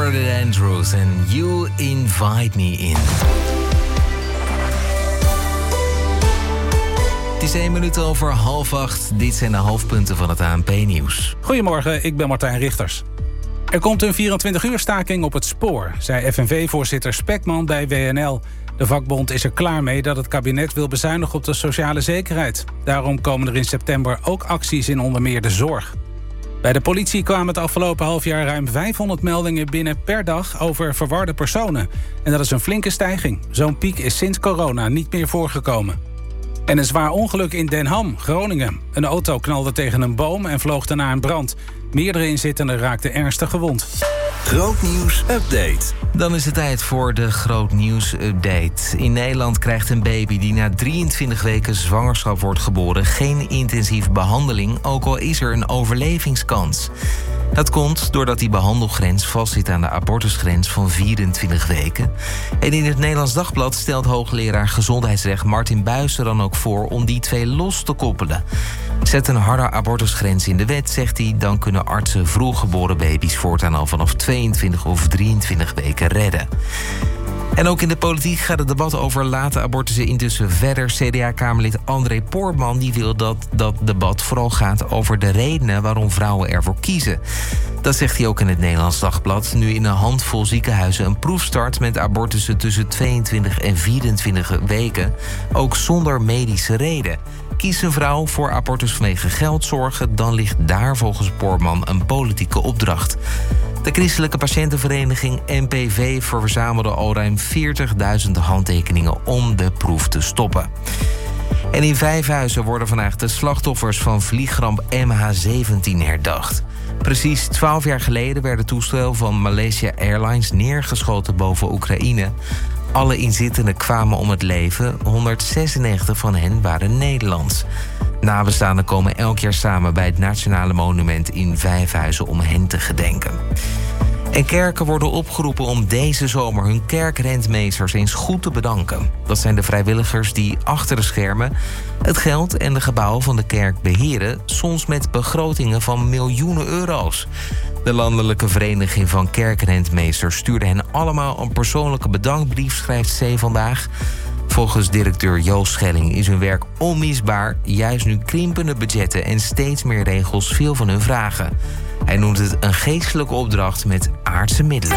Florida Andrews en You Invite Me In. Het is 1 minuut over 7:30. Dit zijn de hoofdpunten van het ANP-nieuws. Goedemorgen, ik ben Martijn Richters. Er komt een 24-uur staking op het spoor, zei FNV-voorzitter Spekman bij WNL. De vakbond is er klaar mee dat het kabinet wil bezuinigen op de sociale zekerheid. Daarom komen er in september ook acties in onder meer de zorg. Bij de politie kwamen het afgelopen half jaar ruim 500 meldingen binnen per dag over verwarde personen. En dat is een flinke stijging. Zo'n piek is sinds corona niet meer voorgekomen. En een zwaar ongeluk in Den Ham, Groningen. Een auto knalde tegen een boom en vloog daarna in brand. Meerdere inzittenden raakten ernstig gewond. Grootnieuws Update. Dan is het tijd voor de Grootnieuws Update. In Nederland krijgt een baby die na 23 weken zwangerschap wordt geboren geen intensieve behandeling, ook al is er een overlevingskans. Dat komt doordat die behandelgrens vastzit aan de abortusgrens van 24 weken. En in het Nederlands Dagblad stelt hoogleraar gezondheidsrecht Martin Buijsen dan ook voor om die twee los te koppelen. Zet een harde abortusgrens in de wet, zegt hij, dan kunnen artsen vroeggeboren baby's voortaan al vanaf 22 of 23 weken redden. En ook in de politiek gaat het debat over late abortussen intussen verder. CDA-kamerlid André Poortman die wil dat dat debat vooral gaat over de redenen waarom vrouwen ervoor kiezen. Dat zegt hij ook in het Nederlands Dagblad. Nu in een handvol ziekenhuizen een proef start met abortussen tussen 22 en 24 weken. Ook zonder medische reden. Kiest een vrouw voor abortus vanwege geldzorgen, dan ligt daar volgens Poortman een politieke opdracht. De Christelijke Patiëntenvereniging NPV verzamelde al ruim 40.000 handtekeningen om de proef te stoppen. En in Vijfhuizen worden vandaag de slachtoffers van vliegramp MH17 herdacht. Precies 12 jaar geleden werd het toestel van Malaysia Airlines neergeschoten boven Oekraïne. Alle inzittenden kwamen om het leven, 196 van hen waren Nederlands. Nabestaanden komen elk jaar samen bij het Nationale Monument in Vijfhuizen om hen te gedenken. En kerken worden opgeroepen om deze zomer hun kerkrentmeesters eens goed te bedanken. Dat zijn de vrijwilligers die achter de schermen het geld en de gebouwen van de kerk beheren, soms met begrotingen van miljoenen euro's. De Landelijke Vereniging van Kerkrentmeesters stuurde hen allemaal een persoonlijke bedankbrief, schrijft C vandaag. Volgens directeur Joost Schelling is hun werk onmisbaar, juist nu krimpende budgetten en steeds meer regels veel van hun vragen. Hij noemt het een geestelijke opdracht met aardse middelen.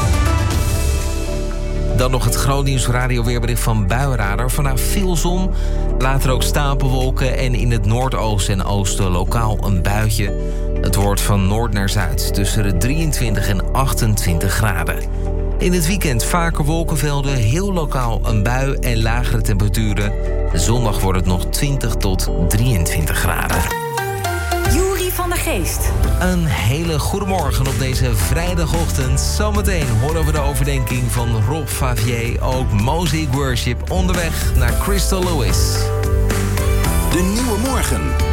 Dan nog het Grootnieuws radioweerbericht van Buienradar. Vandaag veel zon, later ook stapelwolken en in het noordoosten en oosten lokaal een buitje. Het wordt van noord naar zuid tussen de 23 en 28 graden. In het weekend vaker wolkenvelden, heel lokaal een bui en lagere temperaturen. Zondag wordt het nog 20 tot 23 graden. Juri van der Geest. Een hele goede morgen op deze vrijdagochtend. Zometeen horen we de overdenking van Rob Favier. Ook Mosaic Worship onderweg naar Crystal Lewis. De Nieuwe Morgen.